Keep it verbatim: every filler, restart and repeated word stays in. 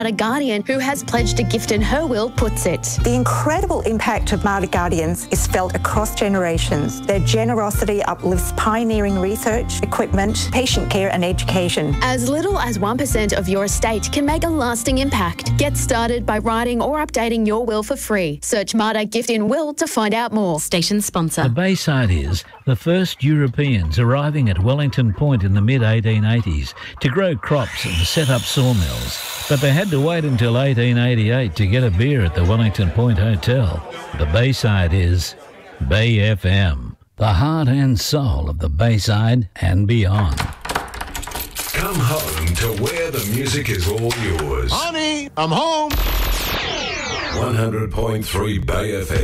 A Guardian, who has pledged a gift in her will, puts it. The incredible impact of Mater Guardians is felt across generations. Their generosity uplifts pioneering research, equipment, patient care and education. As little as one percent of your estate can make a lasting impact. Get started by writing or updating your will for free. Search Mater Gift in Will to find out more. Station sponsor. The Bayside is the first Europeans arriving at Wellington Point in the mid eighteen eighties to grow crops and set up sawmills. But they had to wait until eighteen eighty-eight to get a beer at the Wellington Point Hotel. The Bayside is Bay F M, the heart and soul of the Bayside and beyond. Come home to where the music is all yours. Honey, I'm home. one hundred point three Bay F M.